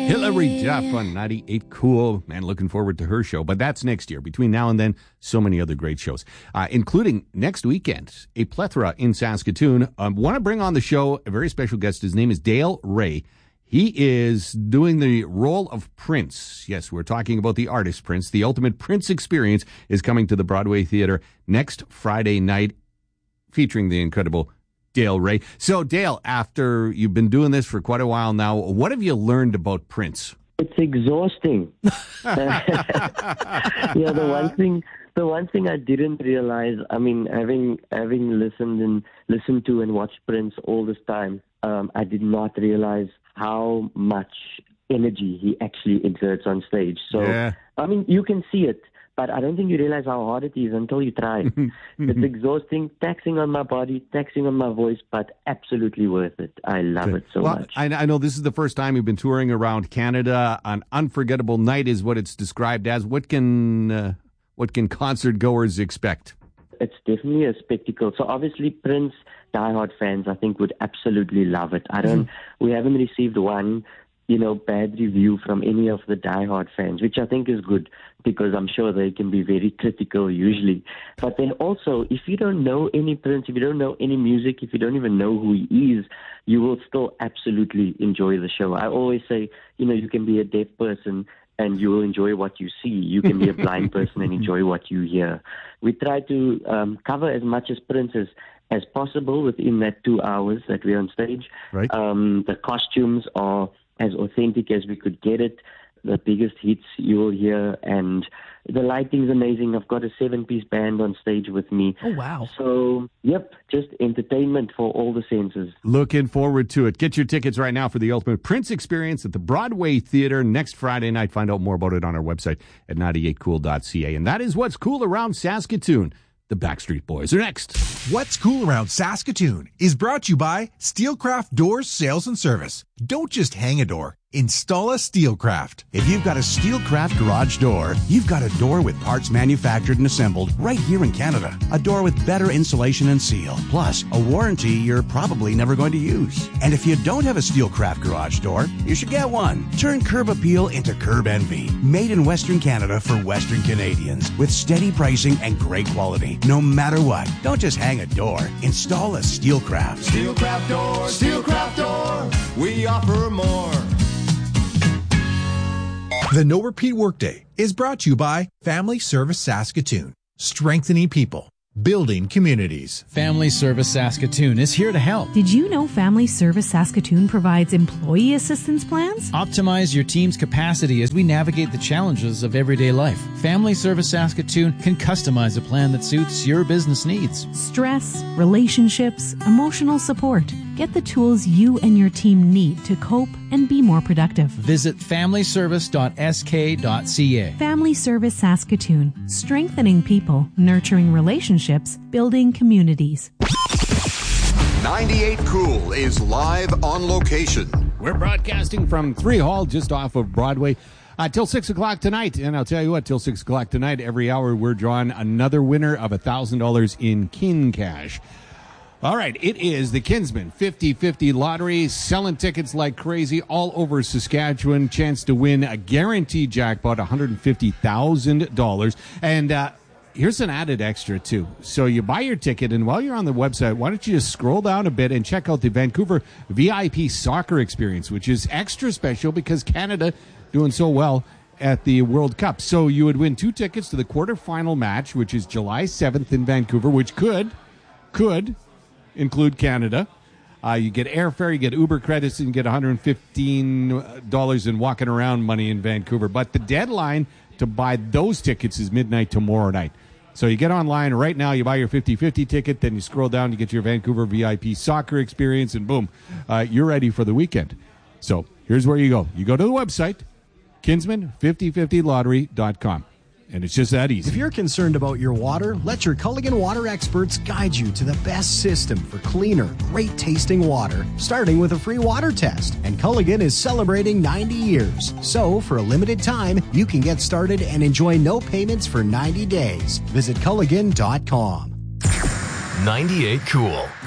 Hillary Duff on 98 Cool. Man, looking forward to her show. But that's next year. Between now and then, so many other great shows, including next weekend, a plethora in Saskatoon. Want to bring on the show a very special guest. His name is Dale Ray. He is doing the role of Prince. Yes, we're talking about the artist Prince. The Ultimate Prince Experience is coming to the Broadway Theatre next Friday night, featuring the incredible Dale Ray. So, Dale, after you've been doing this for quite a while now, what have you learned about Prince? It's exhausting. The one thing I didn't realize, I mean, having listened to and watched Prince all this time, I did not realize how much energy he actually exerts on stage. So, yeah. I mean, you can see it, but I don't think you realize how hard it is until you try. It's exhausting, taxing on my body, taxing on my voice, but absolutely worth it. I love it so much. I know this is the first time you've been touring around Canada. An unforgettable night is what it's described as. What can concert goers expect? It's definitely a spectacle. So obviously Prince diehard fans, I think, would absolutely love it. We haven't received one, bad review from any of the diehard fans, which I think is good because I'm sure they can be very critical usually. But then also, if you don't know any Prince, if you don't know any music, if you don't even know who he is, you will still absolutely enjoy the show. I always say, you can be a deaf person and you will enjoy what you see. You can be a blind person and enjoy what you hear. We try to cover as much as Prince as possible within that 2 hours that we're on stage. Right. The costumes are as authentic as we could get it. The biggest hits you will hear, and the lighting's amazing. I've got a 7-piece band on stage with me. Oh, wow. So, yep, just entertainment for all the senses. Looking forward to it. Get your tickets right now for the Ultimate Prince Experience at the Broadway Theatre next Friday night. Find out more about it on our website at 98cool.ca. And that is what's cool around Saskatoon. The Backstreet Boys are next. What's Cool Around Saskatoon is brought to you by Steelcraft Doors Sales and Service. Don't just hang a door. Install a Steelcraft. If you've got a Steelcraft garage door, you've got a door with parts manufactured and assembled right here in Canada. A door with better insulation and seal, plus a warranty you're probably never going to use. And if you don't have a Steelcraft garage door, you should get one. Turn curb appeal into curb envy. Made in Western Canada for Western Canadians with steady pricing and great quality. No matter what, don't just hang a door. Install a Steelcraft. Steelcraft Door, Steelcraft Door. We offer more. The No Repeat Workday is brought to you by Family Service Saskatoon, strengthening people, building communities. Family Service Saskatoon is here to help. Did you know Family Service Saskatoon provides employee assistance plans? Optimize your team's capacity as we navigate the challenges of everyday life. Family Service Saskatoon can customize a plan that suits your business needs. Stress, relationships, emotional support. Get the tools you and your team need to cope and be more productive. Visit familyservice.sk.ca. Family Service Saskatoon. Strengthening people, nurturing relationships, building communities. 98 Cool is live on location. We're broadcasting from 3 Hall, just off of Broadway, till 6 o'clock tonight. And I'll tell you what, till 6 o'clock tonight, every hour we're drawing another winner of $1,000 in Kin Cash. All right, it is the Kinsman 50-50 lottery, selling tickets like crazy all over Saskatchewan. Chance to win a guaranteed jackpot, $150,000. And here's an added extra, too. So you buy your ticket, and while you're on the website, why don't you just scroll down a bit and check out the Vancouver VIP Soccer Experience, which is extra special because Canada doing so well at the World Cup. So you would win 2 tickets to the quarterfinal match, which is July 7th in Vancouver, which could include Canada. You get airfare, you get Uber credits, and you get $115 in walking around money in Vancouver. But the deadline to buy those tickets is midnight tomorrow night. So you get online right now, you buy your 50-50 ticket, then you scroll down, you get your Vancouver VIP Soccer Experience, and boom, you're ready for the weekend. So here's where you go. You go to the website, Kinsman5050lottery.com. And it's just that easy. If you're concerned about your water, let your Culligan water experts guide you to the best system for cleaner, great-tasting water, starting with a free water test. And Culligan is celebrating 90 years. So, for a limited time, you can get started and enjoy no payments for 90 days. Visit Culligan.com. 98 Cool.